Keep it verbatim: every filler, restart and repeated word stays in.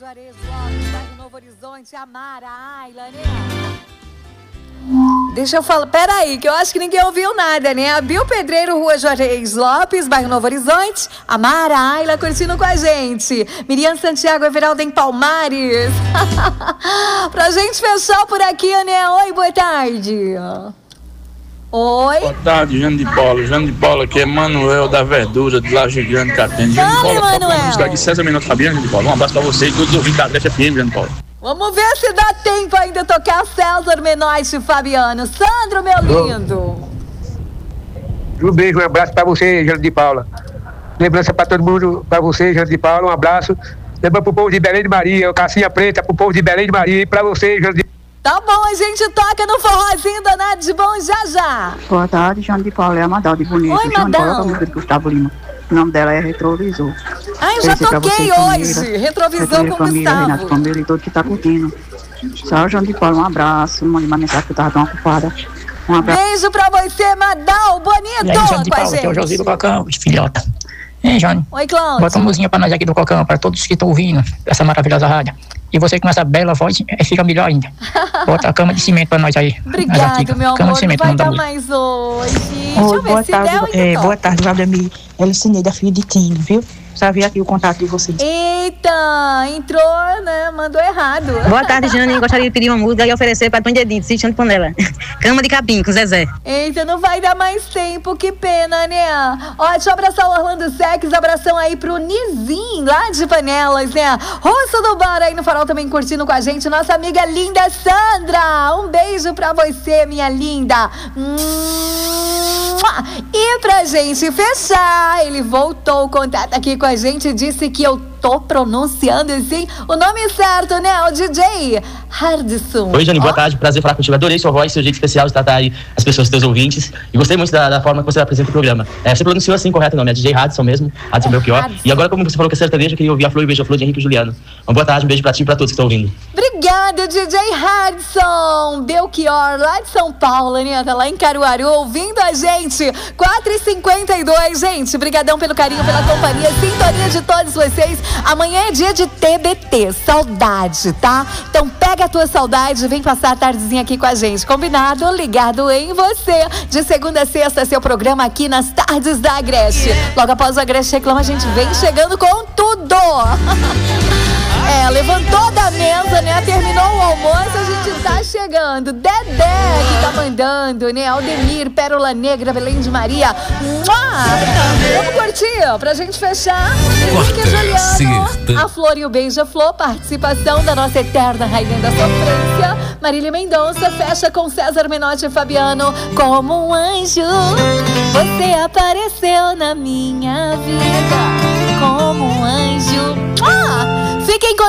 Juarez Lopes, bairro Novo Horizonte, Amara, Ayla, né? Deixa eu falar, peraí, que eu acho que ninguém ouviu nada, né? A Bill Pedreiro, Rua Juarez Lopes, bairro Novo Horizonte, Amara, Ayla, curtindo com a gente. Miriam Santiago, Everaldo em Palmares. Pra gente fechar por aqui, né? Oi, boa tarde. Oi. Boa tarde, Jane de Paula. Jane de Paula, aqui é Manuel da Verdura, de Laje Grande, Catende. Jane de Paula, Manuel. Vamos ficar aqui César Minuto Fabiano, Jane de Paula. Um abraço pra você e todos os ouvintes da Grefe F M, Jane de Paula. Vamos ver se dá tempo ainda tocar César Menotti, Fabiano. Sandro, meu lindo. Um beijo, um abraço pra você, Jane de Paula. Lembrança pra todo mundo, pra você, Jane de Paula, um abraço. Lembra pro povo de Belém de Maria, o Cassinha Preta, pro povo de Belém de Maria e pra você, Jane de Tá bom, a gente toca no forrozinho danado de bom já já. Boa tarde, Jane de Paula, é a Madal de Bonito. Oi, Jane de Paula, Madal. a música de Gustavo Lima. O nome dela é Retrovisor. Ai, já Esse é pra toquei você, hoje. família. Retrovisor Família, com família, Renato, Gustavo. família e todo que tá curtindo. Tchau, Jane de Paula, um abraço. Mande uma mensagem que eu tava tão ocupada. Um abraço. Beijo pra você, Madal, bonito, E aí, Jane de com a Paula, aqui é o gente. Josi do Cocão, de filhota. Ei, Jane, Oi, Cláudio. bota uma musiquinha pra nós aqui do Cocão, pra todos que estão ouvindo essa maravilhosa rádio. E você com essa bela voz, é, fica melhor ainda. Bota a cama de cimento pra nós aí. Obrigado, meu Cama amor, de cimento, não vai não dá dar muito. mais hoje. Deixa Oi, eu ver boa se tarde, der, eu é, ainda boa toco. tarde, Valdemir. Elicinei, filha de Tino, viu? Só vi aqui o contato de vocês. Eita, entrou, né? Mandou errado. Boa tarde, Jane. Gostaria de pedir uma música e oferecer para Tom Dedinho, Sítio de Panela. Cama de capim, com Zezé. Eita, não vai dar mais tempo, que pena, né? Ó, deixa eu abraçar o Orlando Sex, abração aí pro Nizim, lá de Panelas, né? Rosto do Bar aí no Farol também curtindo com a gente, nossa amiga linda Sandra. Um beijo pra você, minha linda. E pra gente fechar, ele voltou o contato aqui com a gente, disse que eu tô pronunciando assim o nome certo, né? O D J Hardson. Oi, Jane, boa Ó, tarde, prazer falar contigo. Adorei sua voz, seu jeito especial de tratar aí as pessoas, teus ouvintes. E gostei muito da, da forma que você apresenta o programa. É, você pronunciou assim correto o nome, é D J Hardson mesmo, Hardson É, Belchior. Hardson. E agora, como você falou que é sertanejo, eu queria ouvir a Flor e Beija-Flor de Henrique e Juliano. Uma boa tarde, um beijo pra ti e pra todos que estão ouvindo. Obrigada, D J Hardson Belchior, lá de São Paulo, né? Tá lá em Caruaru, ouvindo a gente. quatro e cinquenta e dois, gente. Brigadão pelo carinho, pela companhia, sintonia de todos vocês. Amanhã é dia de T B T, saudade, tá? Então pega a tua saudade e vem passar a tardezinha aqui com a gente. Combinado? Ligado em você. De segunda a sexta, seu programa aqui nas tardes da Agreste. Logo após o Agreste Reclama, a gente vem chegando com tudo. É, levantou da mesa, né? Terminou o almoço, a gente tá chegando. Dedé que tá mandando, né? Aldemir, Pérola Negra, Belém de Maria. Mua! Vamos curtir, pra gente fechar. Henrique e Juliano, a Flor e o Beija-Flor, participação da nossa eterna rainha da sofrência. Marília Mendonça fecha com César Menotti e Fabiano. Como um anjo, você apareceu na minha vida. Como um anjo.